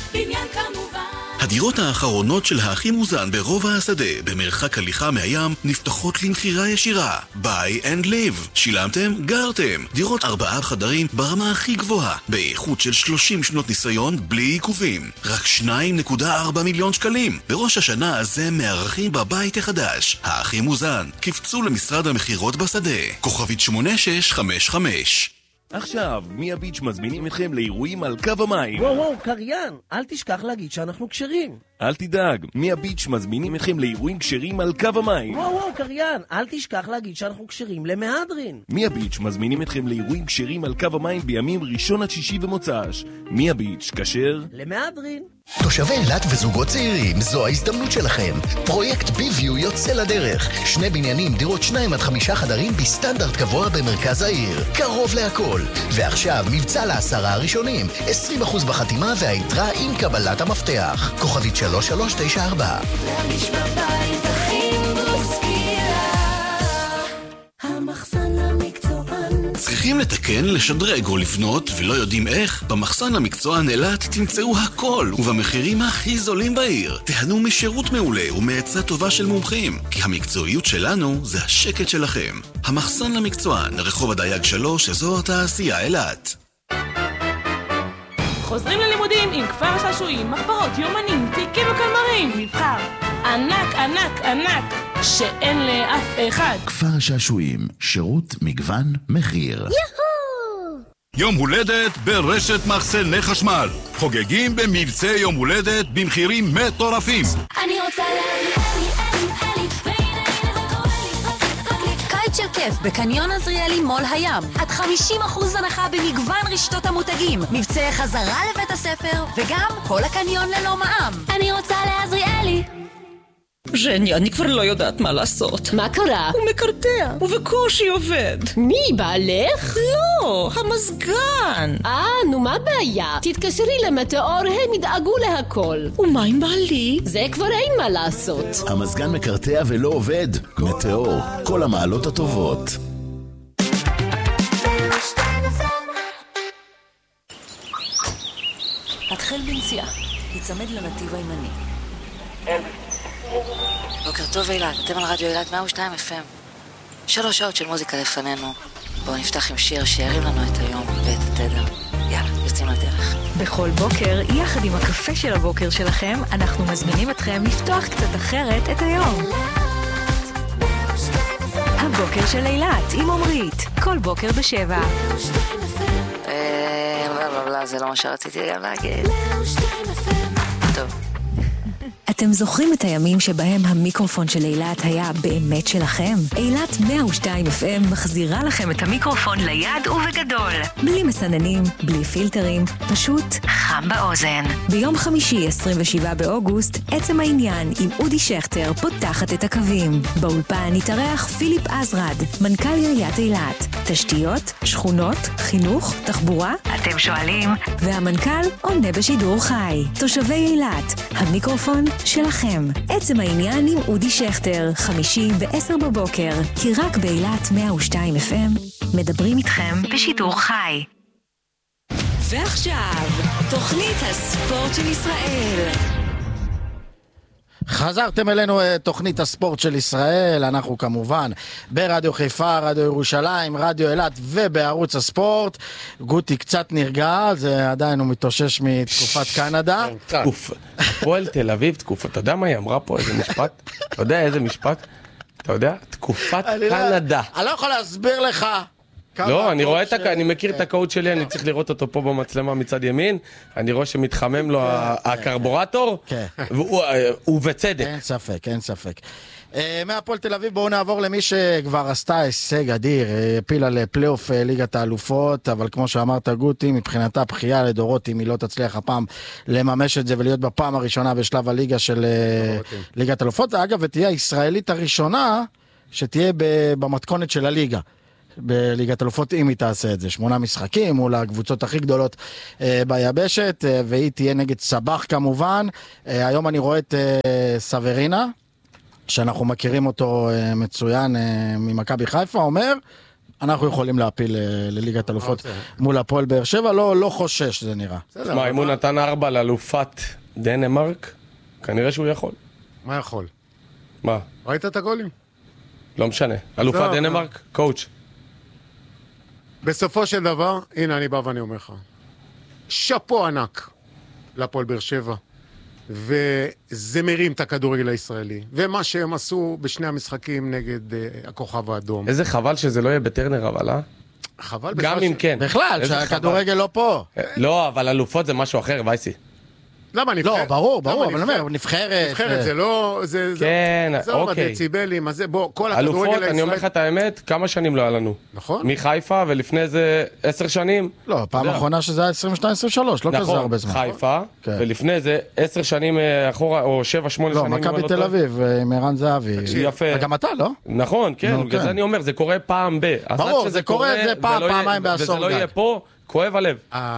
בניין כמובן. הדירות האחרונות של האחים מוזן ברובע השדה, במרחק הליכה מהים, נפתחות למחירה ישירה. Buy and live. שילמתם? גרתם. דירות 4 חדרים ברמה הכי גבוהה, באיכות של 30 שנות ניסיון בלי עיכובים. רק 2.4 מיליון שקלים. בראש השנה הזה מארחים בבית החדש. האחים מוזן. קפצו למשרד המחירות בשדה. כוכבית 8655. עכשיו, מי הביץ' מזמינים אתכם לאירועים על קו המים. וואו, קריין, אל תשכח להגיד שאנחנו כשרים. אל תדאג, מי הביץ' מזמינים אתכם לאירועים כשרים על קו המים. וואו, קריין, אל תשכח להגיד שאנחנו כשרים למהדרין. מי הביץ' מזמינים אתכם לאירועים כשרים על קו המים בימים ראשון עד שישי ומוצ"ש. מי הביץ' כשר? למהדרין. תושבי אילת וזוגות צעירים, זו ההזדמנות שלכם. פרויקט ביוויו יוצא לדרך. 2 בניינים, דירות 2 עד 5 חדרים בסטנדרט קבוע במרכז העיר. קרוב להכל. ועכשיו מבצע ל10 הראשונים. 20% בחתימה והיתרה עם קבלת המפתח. כוכבית 3394. להרגיש בבית הכי מוסקילה. המחסן למקצוען. צריכים לתקן, לשדרג או לבנות ולא יודעים איך? במחסן המקצוען אילת תמצאו הכל ובמחירים הכי זולים בעיר. תהנו משירות מעולה ומעצה טובה של מומחים, כי המקצועיות שלנו זה השקט שלכם. המחסן למקצוען, רחוב הדייג 3, אזור התעשייה אילת. חוזרים ללימודים עם כפר השעשועים, מחברות, יומנים, תיקים וקלמרים. מבחר ענק, ענק, ענק, שאין לאף אחד. כפר השעשועים, שירות, מגוון, מחיר. יום הולדת ברשת מחסני חשמל. חוגגים במבצע יום הולדת במחירים מטורפים. אני רוצה קיץ של כיף בקניון עזריאלי מול הים. עד 50% הנחה במגוון רשתות המותגים. מבצע חזרה לבית הספר וגם כל הקניון ללא מע"מ. אני רוצה לעזריאלי. ז'ני, אני כבר לא יודעת מה לעשות. מה קרה? הוא מקרטע, ובקושי עובד. מי, בעלך? לא, המזגן. נו מה הבעיה? תתקשרי למטאור, הם ידאגו להכל. ומה עם בעלי? זה כבר אין מה לעשות. המזגן מקרטע ולא עובד. מטאור, כל המעלות הטובות. התחל בנסיעה, יצמד לנתיב הימני. בוקר טוב אילת, אתם על רדיו אילת 102 FM. 3 שעות של מוזיקה לפנינו. בואו נפתח עם שיר שירים לנו את היום ואת התדר. יאללה, יוצאים לדרך. בכל בוקר, יחד עם הקפה של הבוקר שלכם, אנחנו מזמינים אתכם לפתוח קצת אחרת את היום. הבוקר של אילת עם עומרית, כל בוקר ב7. זה לא מה שרציתי גם להגיד. טוב. אתם זוכרים את הימים שבהם המיקרופון של אילת היה באמת שלכם? אילת 102 FM מחזירה לכם את המיקרופון ליד ובגדול. בלי מסננים, בלי פילטרים, פשוט חם באוזן. ביום חמישי 27 באוגוסט, עצם העניין עם אודי שכטר פותחת את הקווים. באולפן יתארח פיליפ עזרד, מנכ"ל עיריית אילת. תשתיות, שכונות, חינוך, תחבורה? אתם שואלים? והמנכ"ל עונה בשידור חי. תושבי אילת, המיקרופון שלכם. עצם העניין עם אודי שכטר, חמישי ב-10 בבוקר, כי רק באילת 102 FM מדברים איתכם בשידור חי. ועכשיו, תוכנית הספורט של ישראל. חזרתם אלינו תוכנית הספורט של ישראל, אנחנו כמובן ברדיו חיפה, רדיו ירושלים, רדיו אילת ובערוץ הספורט. גוטי קצת נרגע, זה עדיין הוא מתאושש מתקופת קנדה. הפועל תל אביב, תקופה, אתה יודע מה היא אמרה פה, איזה משפט? אתה יודע איזה משפט? אתה יודע? תקופת קנדה. אני לא יכול להסביר לך. לא, אני רואה אני מכיר את הקוד שלי, אני צריך לראות אותו פה במצלמה מצד ימין, אני רואה שמתחמם לו הקרבורטור, ובצדק. אין ספק, אין ספק. מהפועל תל אביב בואו נעבור למי שכבר עשתה הישג אדיר, הפילה לפלייאוף ליגת האלופות, אבל כמו שאמרת גוטי, מבחינתה בחייה לדורות אם היא לא תצליח הפעם לממש את זה ולהיות בפעם הראשונה בשלב הליגה של ליגת האלופות. אגב, ותהיה הישראלית הראשונה שתהיה במתכונת של הליגה. בליגת אלופות אם היא תעשה את זה 8 משחקים מול הקבוצות הכי גדולות ביבשת, והיא תהיה נגד סבח כמובן. היום אני רואה את סברינה שאנחנו מכירים אותו מצוין ממכבי חיפה, אומר אנחנו יכולים להפיל לליגת אלופות מול הפועל באר שבע, לא חושש, זה נראה. תשמע, אם הוא נתן 4 לאלופת דנמרק, כנראה שהוא יכול. מה יכול? מה? ראית את הגולים? לא משנה. אלופת דנמרק, קואוץ'. בסופו של דבר, הנה אני בא ואני אומר לך, שפו ענק לפועל באר שבע, וזה מרים את הכדורגל הישראלי, ומה שהם עשו בשני המשחקים נגד הכוכב האדום. איזה חבל שזה לא יהיה בטרנר, אבל חבל גם אם כן. בכלל, שהכדורגל לא פה. לא, אבל אלופות זה משהו אחר, וייסי. למה נבחרת? לא, ברור, אבל אני אומר, נבחרת. נבחרת זה לא... כן, אוקיי. דציבלים, אז בוא, כל הכדורגל אלופות, הישראלי... אני אומר לך את האמת, כמה שנים לא היה לנו. נכון. מחיפה, ולפני זה 10 שנים. לא, פעם האחרונה שזה היה 22-23, לא כזה הרבה זמן. נכון, חיפה, ולפני זה 10 שנים אחורה, או 7-8 שנים. לא, מכבי תל אביב, עם ערן זהבי. יפה. גם אתה, לא? נכון, כן, בגלל זה אני אומר, זה קורה פעם ב... ברור, זה קורה, זה פעמיים בעשור. וזה לא יהיה פה, כואב הלב.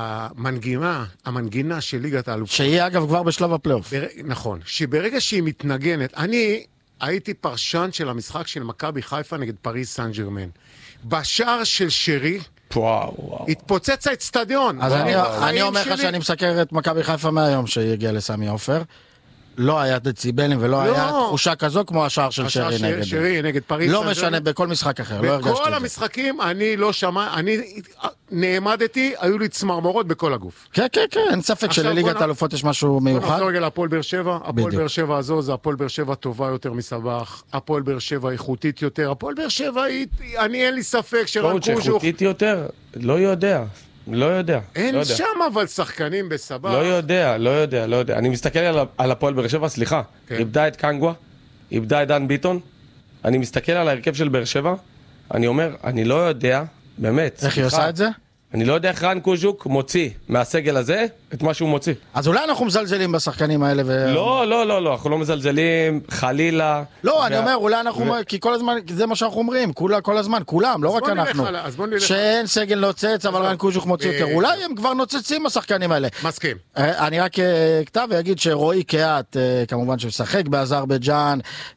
המנגינה של ליגת האלופות. שהיא אגב כבר בשלב הפלייאוף. נכון, שברגע שהיא מתנגנת, אני הייתי פרשן של המשחק של מכבי חיפה נגד פריז סן ז'רמן. בשער של שרי, התפוצץ האצטדיון. אז אני אומר לך שאני מסקר את מכבי חיפה מהיום שהגיע לסמי עופר. לא היה דציבלים ולא היה תחושה כזו כמו השער של שרי נגד פריז. לא משנה, בכל משחק אחר, לא הרגשתי את זה. בכל המשחקים אני לא שמע, אני נעמדתי, היו לי צמרמורות בכל הגוף. כן, כן, כן, אין ספק שלליגת האלופות יש משהו מיוחד. בוא נחזור רגע להפועל באר שבע, הפועל באר שבע הזו זה הפועל באר שבע טובה יותר מסבח, הפועל באר שבע איכותית יותר, הפועל באר שבע אני אין לי ספק שרן קוז'וך... איכותית יותר? לא יודע. לא יודע. אין שם אבל שחקנים בסבח. לא יודע. אני מסתכל על הפועל באר שבע, סליחה. איבדה את קנגווה, איבדה את דן ביטון. אני מסתכל על ההרכב של באר שבע, אני אומר, אני לא יודע, באמת. איך היא עושה את זה? אני לא יודע איך רן קוז'וק מוציא מהסגל הזה את מה שהוא מוציא. אז אולי אנחנו מזלזלים בשחקנים האלה לא, אנחנו לא מזלזלים, חלילה. לא, אני אומר, אולי אנחנו, כי כל הזמן, זה מה שאנחנו אומרים, כל הזמן, כולם, לא רק אנחנו. שאין סגל נוצץ, אבל רן קוז'וק מוציא יותר. אולי הם כבר נוצצים השחקנים האלה. מסכים. אני רק כתב ויגיד שרועי קהת, כמובן שמשחק באזרבייג'אן,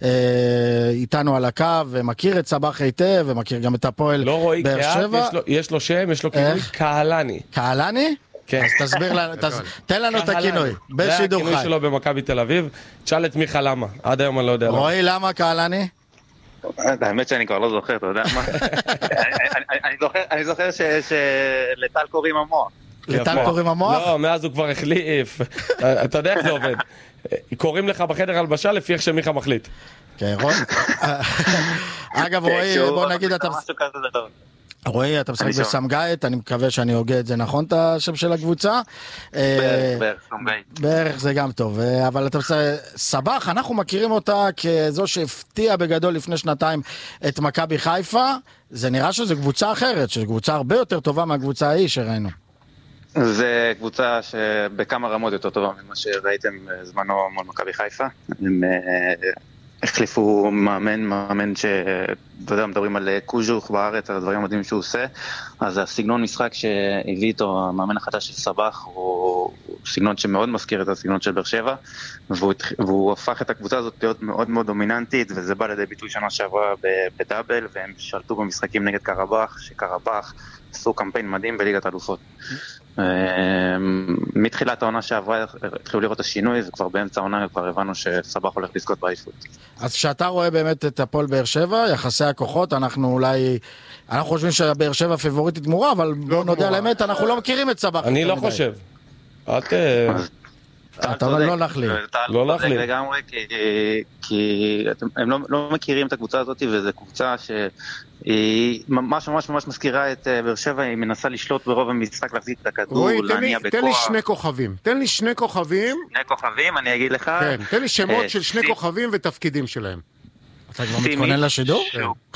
איתנו על הקו, ומכיר את סבח היטב, ומכיר גם את הפועל באר שבע. יש לו שם, יש לו כינוי קהלני. קהלני? כן. אז תסביר לנו, תן לנו את הכינוי, בשידור חי. זה הכינוי שלו במכבי תל אביב. תשאל את מיכה למה, עד היום אני לא יודע. רועי, למה קהלני? האמת שאני כבר לא זוכר, אתה יודע מה? אני זוכר שלטל קוראים המוח. לטל קוראים המוח? לא, מאז הוא כבר החליף. אתה יודע איך זה עובד. קוראים לך בחדר הלבשה לפי איך שמיכה מחליט. כן, רון. אגב, רועי, בוא נגיד אתה... רועי, אתה משחק בסמגאית, אני מקווה שאני הוגה את זה נכון, את השם של הקבוצה. בערך, סמגאית. בערך זה גם טוב, אבל אתה משחק... סבח, אנחנו מכירים אותה כזו שהפתיעה בגדול לפני שנתיים את מכבי חיפה, זה נראה שזו קבוצה אחרת, שזו קבוצה הרבה יותר טובה מהקבוצה ההיא שראינו. זה קבוצה שבכמה רמות יותר טובה ממה שראיתם זמנו מול מכבי חיפה. הם החליפו מאמן שאתה יודע, מדברים על קוז'וך בארץ, על הדברים המדהימים שהוא עושה, אז הסגנון משחק שהביא איתו המאמן החדש של סבח הוא סגנון שמאוד מזכיר את הסגנון של באר שבע, והוא הפך את הקבוצה הזאת להיות מאוד מאוד דומיננטית, וזה בא לידי ביטוי שנה שעברה בדאבל, והם שלטו במשחקים נגד קרבח, שקרבח עשו קמפיין מדהים בליגת האלופות. מתחילת העונה שעברה התחילו לראות את השינוי, וכבר באמצע העונה כבר הבנו שסבח הולך לזכות באליפות. אז כשאתה רואה באמת את הפועל באר שבע, יחסי הכוחות, אנחנו חושבים שבאר שבע פיבוריטית גמורה, אבל בוא נודה על האמת, אנחנו לא מכירים את סבח. אני לא חושב. אתה אומר לא להחליט. לא להחליט. לגמרי, כי הם לא מכירים את הקבוצה הזאת, וזו קבוצה שהיא ממש ממש ממש מזכירה את באר שבע, היא מנסה לשלוט ברוב המשחק, להחזיק את הכדור, להניע בכוח. תן לי שני כוכבים. שני כוכבים, אני אגיד לך. כן, תן לי שמות של שני כוכבים ותפקידים שלהם. אתה כבר מתכונן לשידור?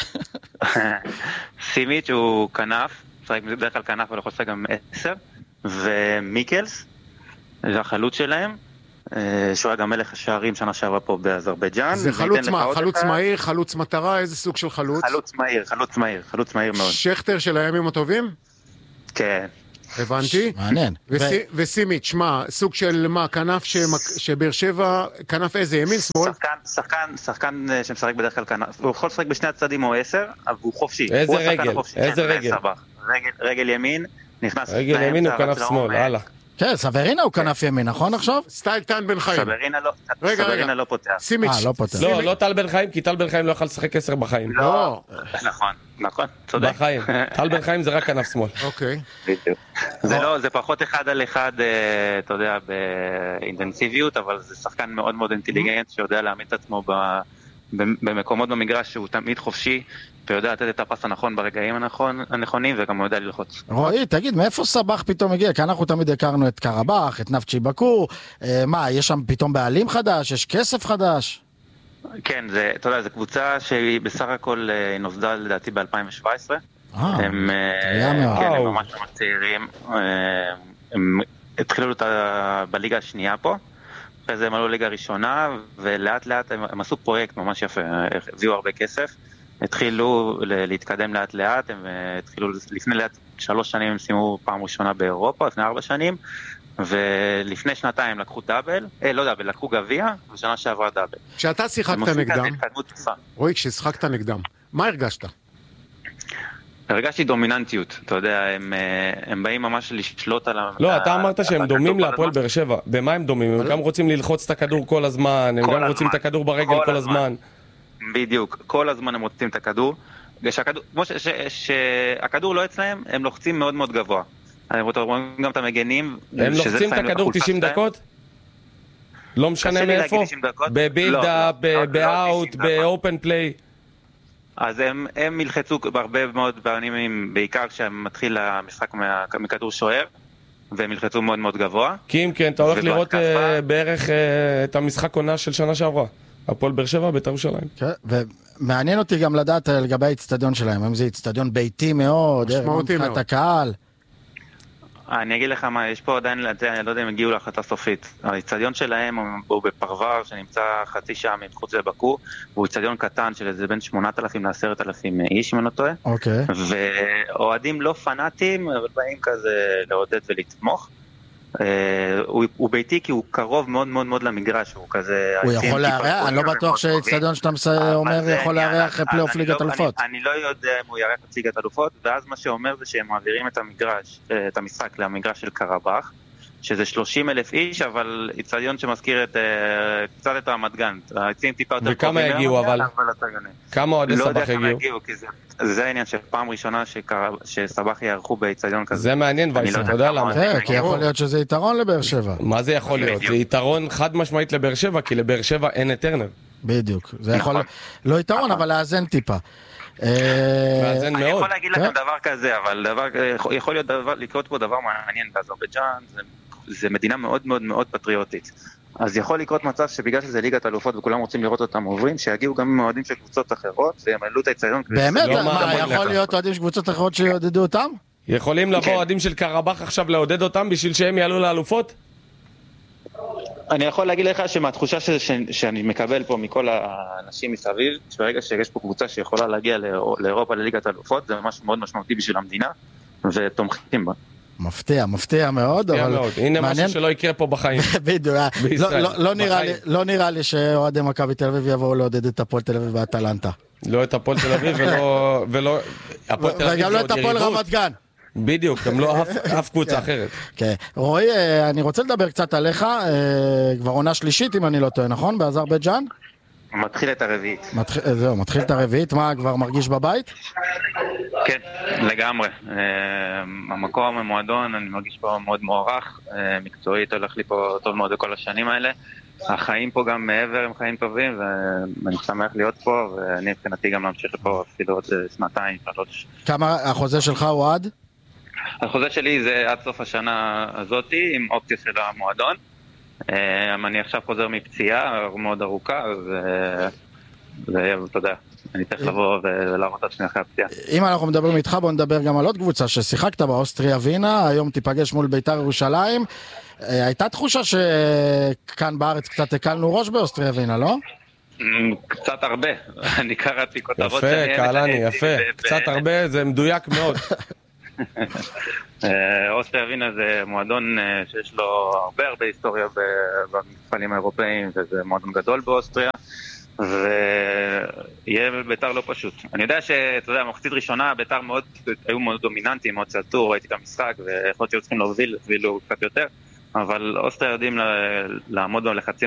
סימית הוא כנף, בדרך כלל כנף, אבל חוסה גם 10, ומיקלס, זה החלוץ שלהם, שהוא היה גם מלך השערים שנה שעברה פה באזרבייג'אן. זה חלוץ מהיר, חלוץ מטרה, איזה סוג של חלוץ? חלוץ מהיר מאוד. שכטר של הימים הטובים? כן, הבנתי. מעניין. וסימי, תשמע, סוג של מה, כנף שבאר שבע, כנף איזה, ימין, שמאל? שחקן שמשחק בדרך כלל כנף, הוא יכול לשחק בשני הצדדים או 10, אבל הוא חופשי. איזה רגל? איזה רגל? רגל ימין, נכנס... רגל ימין הוא כנף שמאל, הלאה. כן, סברינה הוא כנף ימין, נכון עכשיו? סטייל טל בן חיים. סברינה לא פותח. לא פותח. לא טל בן חיים, כי טל בן חיים לא יכל לשחק 10 בחיים. לא. נכון, צודק. בחיים. טל בן חיים זה רק כנף שמאל. אוקיי. זה פחות אחד על אחד, אתה יודע, באינטנסיביות, אבל זה שחקן מאוד מאוד אינטליגנט, שיודע להעמיד את עצמו במקומות במגרש שהוא תמיד חופשי, ויודע לתת את הפס הנכון ברגעים הנכונים, וגם יודע ללחוץ. רועי, תגיד, מאיפה סבח פתאום הגיע? כי אנחנו תמיד הכרנו את קרבח, את נפצ'י בקור, מה, יש שם פתאום בעלים חדש? יש כסף חדש? כן, אתה יודע, זו קבוצה שהיא בסך הכל נוסדה לדעתי ב-2017. הם ממש צעירים, הם התחילו בליגה השנייה פה, אחרי זה הם עלו ליגה ראשונה, ולאט לאט הם עשו פרויקט ממש יפה, הביאו הרבה כסף, התחילו להתקדם לאט לאט, הם התחילו לפני 3 שנים הם סיימו פעם ראשונה באירופה, לפני 4 שנים, ולפני 2 לקחו דאבל, לקחו גביע, ושנה שעברה דאבל. כשאתה שיחקת נגדם, רואי, כששיחקת נגדם, מה הרגשת? הרגשתי דומיננטיות, אתה יודע, הם באים ממש לשלוט על... לא, אתה אמרת שהם דומים להפועל באר שבע. במה הם דומים? הם גם רוצים ללחוץ את הכדור כל הזמן, הם גם רוצים את הכדור ברגל כל הזמן. בדיוק, כל הזמן הם רוצים את הכדור. כמו שהכדור לא אצלהם, הם לוחצים מאוד מאוד גבוה. הם רואים גם את המגנים. הם לוחצים את הכדור 90 דקות? לא משנה מאיפה? בבילדה, באוט, באופן פליי. אז הם ילחצו בהרבה מאוד פעמים, בעיקר כשמתחיל המשחק מכדור שוער, והם ילחצו מאוד מאוד גבוה. כי אם כן, אתה הולך לראות בערך את המשחק עונה של שנה שעברה. הפועל באר שבע, בית"ר ירושלים. ומעניין אותי גם לדעת לגבי האצטדיון שלהם, אם זה אצטדיון ביתי מאוד, משמעותי מאוד. הקהל. אני אגיד לך מה, יש פה עדיין, אני לא יודע אם הגיעו להחלטה סופית. האצטדיון שלהם הוא בפרבר שנמצא חצי שעה מחוץ לבקו, והוא אצטדיון קטן של איזה בין 8,000 ל10,000 איש, אם אני לא טועה. אוקיי. ואוהדים לא פנאטים, אבל באים כזה לעודד ולתמוך. הוא ביתי כי הוא קרוב מאוד מאוד מאוד למגרש, הוא כזה... הוא יכול להריח? אני לא בטוח שאצטדיון שאתה אומר יכול להריח פלייאוף ליגת אלופות. אני לא יודע אם הוא יריח את ליגת אלופות, ואז מה שאומר זה שהם מעבירים את המשחק למגרש של קרבח, שזה 30,000 איש, אבל אצטדיון שמזכיר קצת את רמת גן. וכמה הגיעו אבל? כמה אוהדי סבח הגיעו? לא יודע כמה הגיעו, כי זה העניין שפעם ראשונה שסבח יערכו באצטדיון כזה. זה מעניין, וייס, אתה יודע למה? כן, כי יכול להיות שזה יתרון לבאר שבע. מה זה יכול להיות? זה יתרון חד משמעית לבאר שבע, כי לבאר שבע אין את טרנר. בדיוק. זה יכול... לא יתרון, אבל לאזן טיפה. מאזן מאוד. אני יכול להגיד לכם דבר כזה, אבל יכול לקרות פה דבר מעניין. באזרבייג'אן זה מדינה מאוד מאוד מאוד פטריוטית. אז יכול לקרות מצב שבגלל שזה ליגת אלופות וכולם רוצים לראות אותם עוברים, שיגיעו גם אוהדים של קבוצות אחרות וימלאו את האצטדיון. באמת? מה, יכול להיות אוהדים של קבוצות אחרות שיעודדו אותם? יכולים לבוא אוהדים של קרבח עכשיו לעודד אותם בשביל שהם יעלו לאלופות? אני יכול להגיד לך שמהתחושה שאני מקבל פה מכל האנשים מסביב, שברגע שיש פה קבוצה שיכולה להגיע לאירופה לליגת אלופות, זה ממש מאוד משמעותי בשביל המדינה, ותומכים בה. מפתיע מאוד, אבל... הנה משהו שלא יקרה פה בחיים. בדיוק, לא נראה לי שאוהדי מכבי תל אביב יבואו לעודד את הפועל תל אביב ואטלנטה. לא את הפועל תל אביב ולא... וגם לא את הפועל רמת גן. בדיוק, גם לא אף קבוצה אחרת. כן. רועי, אני רוצה לדבר קצת עליך, כבר עונה שלישית אם אני לא טועה, נכון? באזרבייג'אן? מתחיל את הרביעית. זהו, מתחיל את הרביעית, מה, כבר מרגיש בבית? כן, לגמרי. המקום, המועדון, אני מרגיש פה מאוד מוערך, מקצועית הולך לי פה טוב מאוד בכל השנים האלה. החיים פה גם מעבר הם חיים טובים, ואני שמח להיות פה, ואני מבחינתי גם להמשיך פה אפילו עוד 2-3. כמה החוזה שלך הוא עד? החוזה שלי זה עד סוף השנה הזאת, עם אופציה של המועדון. אני עכשיו חוזר מפציעה מאוד ארוכה, ואתה יודע, אני צריך לבוא ולעבוד את שני אחרי הפציעה. אם אנחנו מדברים איתך, בוא נדבר גם על עוד קבוצה ששיחקת באוסטריה ווינה, היום תיפגש מול בית"ר ירושלים. הייתה תחושה שכאן בארץ קצת הקלנו ראש באוסטריה ווינה, לא? קצת הרבה, אני קראתי כותרות... יפה, קהלני, יפה. קצת הרבה, זה מדויק מאוד. אוסטריה ווינה זה מועדון שיש לו הרבה היסטוריה במפעלים האירופאים, וזה מועדון גדול באוסטריה, ויהיה ביתר לא פשוט. אני יודע שאתה יודע, מחצית ראשונה ביתר היו מאוד דומיננטיים, מאוד צלטו, ראיתי את המשחק, ויכול להיות שהיו צריכים להוביל קצת יותר, אבל אוסטריה יודעים לעמוד בלחצים